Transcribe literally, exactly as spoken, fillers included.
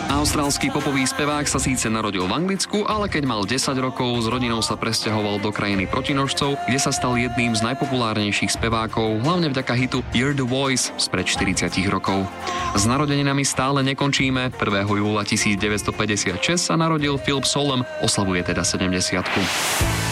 Austrálsky popový spevák sa síce narodil v Anglicku, ale keď mal desať rokov, s rodinou sa presťahoval do krajiny protinožcov, kde sa stal jedným z najpopulárnejších spevákov, hlavne vďaka hitu You're the Voice spred štyridsať rokov. S narodeninami stále nekončíme. prvého júla tisícdeväťstopäťdesiatšesť sa narodil Philip Sollem, oslavuje teda sedemdesiatku.